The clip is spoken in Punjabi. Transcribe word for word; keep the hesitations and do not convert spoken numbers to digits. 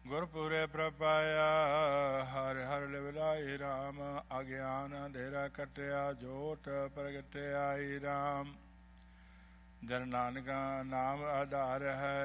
ਗੁਰਪੁਰੇ ਪ੍ਰਪਾਇਆ ਹਰਿ ਹਰਿ ਲਿਵਲਾਈ ਰਾਮ। ਅਗਿਆਨ ਅੰਧੇਰਾ ਕੱਟਿਆ ਜੋਤ ਪ੍ਰਗਟਿਆਈ ਰਾਮ। ਜਨ ਨਾਨਕਾ ਨਾਮ ਆਧਾਰ ਹੈ